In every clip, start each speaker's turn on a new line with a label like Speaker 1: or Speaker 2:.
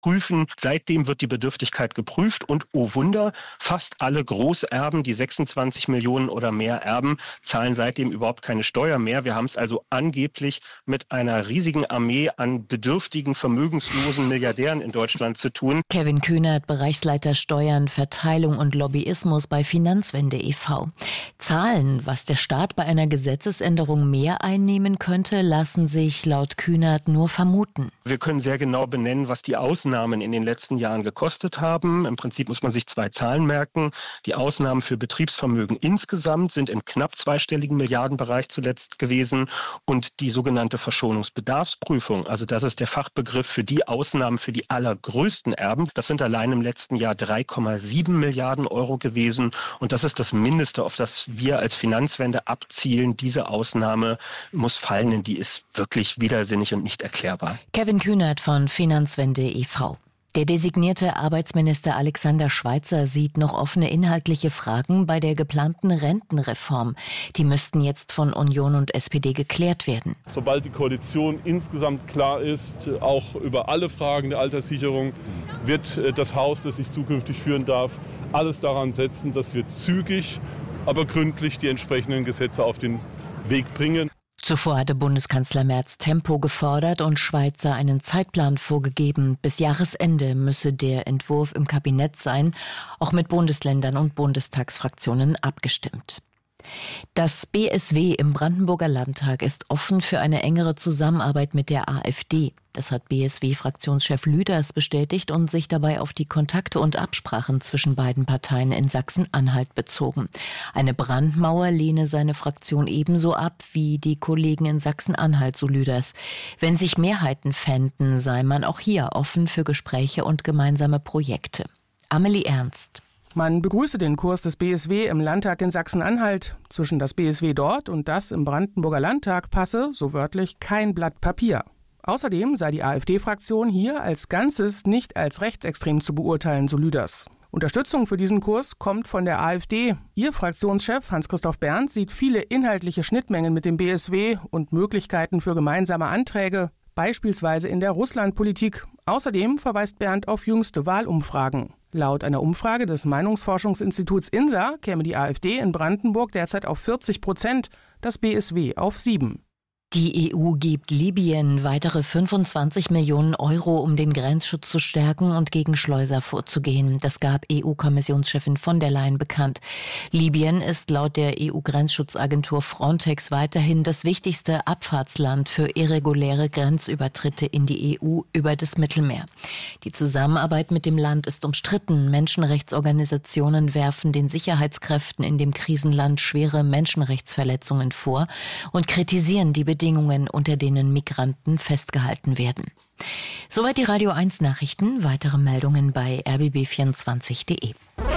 Speaker 1: prüfen. Seitdem wird die Bedürftigkeit geprüft und, oh Wunder, fast alle Großerben, die 26 Millionen oder mehr erben, zahlen seitdem überhaupt keine Steuer mehr. Wir haben es also angeblich mit einer riesigen Armee an bedürftigen, vermögenslosen Milliardären in Deutschland zu tun.
Speaker 2: Kevin Kühnert, Bereichsleiter Steuern, Verteilung und Lobbyismus bei Finanzwende e.V. Zahlen, was der Staat bei einer Gesetzesänderung mehr einnehmen könnte, lassen sich laut Kühnert nur vermuten.
Speaker 1: Wir können sehr genau benennen, was die Ausnahmen in den letzten Jahren gekostet haben. Im Prinzip muss man sich 2 Zahlen merken. Die Ausnahmen für Betriebsvermögen insgesamt sind im knapp zweistelligen Milliardenbereich zuletzt gewesen. Und die sogenannte Verschonungsbedarfsprüfung, also das ist der Fachbegriff für die Ausnahmen für die allergrößten Erben, das sind allein im letzten Jahr 3,7 Milliarden Euro gewesen. Und das ist das Mindeste, auf das wir als Finanzwende abzielen. Diese Ausnahme muss fallen, denn die ist wirklich widersinnig und nicht erklärbar.
Speaker 2: Kevin Kühnert von Finanzwende e.V. Der designierte Arbeitsminister Alexander Schweitzer sieht noch offene inhaltliche Fragen bei der geplanten Rentenreform. Die müssten jetzt von Union und SPD geklärt werden.
Speaker 3: Sobald die Koalition insgesamt klar ist, auch über alle Fragen der Alterssicherung, wird das Haus, das ich zukünftig führen darf, alles daran setzen, dass wir zügig, aber gründlich die entsprechenden Gesetze auf den Weg bringen.
Speaker 2: Zuvor hatte Bundeskanzler Merz Tempo gefordert und Schweitzer einen Zeitplan vorgegeben. Bis Jahresende müsse der Entwurf im Kabinett sein, auch mit Bundesländern und Bundestagsfraktionen abgestimmt. Das BSW im Brandenburger Landtag ist offen für eine engere Zusammenarbeit mit der AfD. Das hat BSW-Fraktionschef Lüders bestätigt und sich dabei auf die Kontakte und Absprachen zwischen beiden Parteien in Sachsen-Anhalt bezogen. Eine Brandmauer lehne seine Fraktion ebenso ab wie die Kollegen in Sachsen-Anhalt, so Lüders. Wenn sich Mehrheiten fänden, sei man auch hier offen für Gespräche und gemeinsame Projekte. Amelie Ernst.
Speaker 4: Man begrüße den Kurs des BSW im Landtag in Sachsen-Anhalt. Zwischen das BSW dort und das im Brandenburger Landtag passe, so wörtlich, kein Blatt Papier. Außerdem sei die AfD-Fraktion hier als Ganzes nicht als rechtsextrem zu beurteilen, so Lüders. Unterstützung für diesen Kurs kommt von der AfD. Ihr Fraktionschef Hans-Christoph Berndt sieht viele inhaltliche Schnittmengen mit dem BSW und Möglichkeiten für gemeinsame Anträge, beispielsweise in der Russlandpolitik. Außerdem verweist Berndt auf jüngste Wahlumfragen. Laut einer Umfrage des Meinungsforschungsinstituts INSA käme die AfD in Brandenburg derzeit auf 40%, das BSW auf 7%.
Speaker 2: Die EU gibt Libyen weitere 25 Millionen Euro, um den Grenzschutz zu stärken und gegen Schleuser vorzugehen. Das gab EU-Kommissionschefin von der Leyen bekannt. Libyen ist laut der EU-Grenzschutzagentur Frontex weiterhin das wichtigste Abfahrtsland für irreguläre Grenzübertritte in die EU über das Mittelmeer. Die Zusammenarbeit mit dem Land ist umstritten. Menschenrechtsorganisationen werfen den Sicherheitskräften in dem Krisenland schwere Menschenrechtsverletzungen vor und kritisieren die Bedingungen, unter denen Migranten festgehalten werden. Soweit die Radio 1 Nachrichten. Weitere Meldungen bei rbb24.de.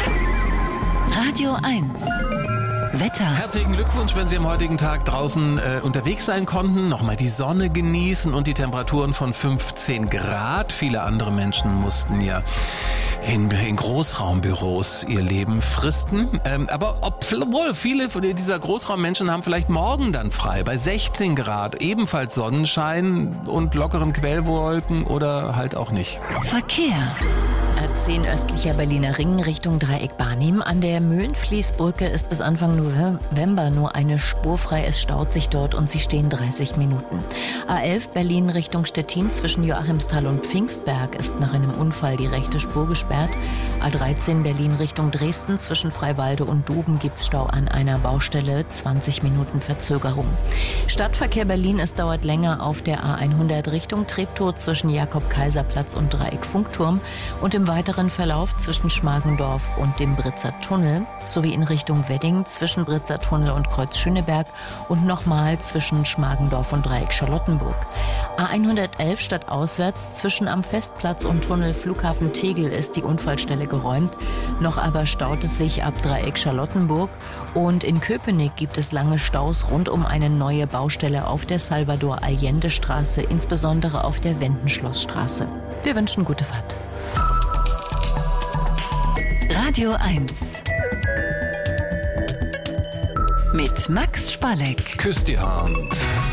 Speaker 5: Radio 1 Wetter.
Speaker 6: Herzlichen Glückwunsch, wenn Sie am heutigen Tag draußen unterwegs sein konnten. Nochmal die Sonne genießen und die Temperaturen von 15 Grad. Viele andere Menschen mussten ja in Großraumbüros ihr Leben fristen. Aber obwohl viele dieser Großraummenschen haben vielleicht morgen dann frei bei 16 Grad. Ebenfalls Sonnenschein und lockeren Quellwolken oder halt auch nicht.
Speaker 5: Verkehr.
Speaker 2: A10 östlicher Berliner Ring Richtung Dreieck Barnim. An der Möhlenfließbrücke ist bis Anfang November nur eine Spur frei. Es staut sich dort und sie stehen 30 Minuten. A11 Berlin Richtung Stettin zwischen Joachimsthal und Pfingstberg ist nach einem Unfall die rechte Spur gesperrt. A13 Berlin Richtung Dresden zwischen Freiwalde und Duben gibt's Stau an einer Baustelle. 20 Minuten Verzögerung. Stadtverkehr Berlin, es dauert länger auf der A100 Richtung Treptow zwischen Jakob-Kaiser-Platz und Dreieck Funkturm und im weiteren Verlauf zwischen Schmargendorf und dem Britzer Tunnel sowie in Richtung Wedding zwischen Britzer Tunnel und Kreuz Schöneberg und nochmal zwischen Schmargendorf und Dreieck Charlottenburg. A111 stadtauswärts zwischen am Festplatz und Tunnel Flughafen Tegel ist die Unfallstelle geräumt. Noch aber staut es sich ab Dreieck Charlottenburg und in Köpenick gibt es lange Staus rund um eine neue Baustelle auf der Salvador-Allende-Straße, insbesondere auf der Wendenschlossstraße. Wir wünschen gute Fahrt.
Speaker 5: Radio 1 mit Max Spalleck.
Speaker 6: Küsst die Hand.